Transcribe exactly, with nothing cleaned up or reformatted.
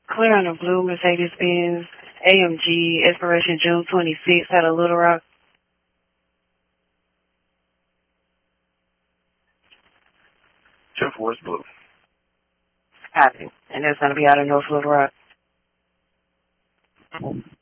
Clear on a blue Mercedes-Benz A M G, expiration June twenty-sixth out of Little Rock. ten four is blue. Copy. And that's going to be out of North Little Rock.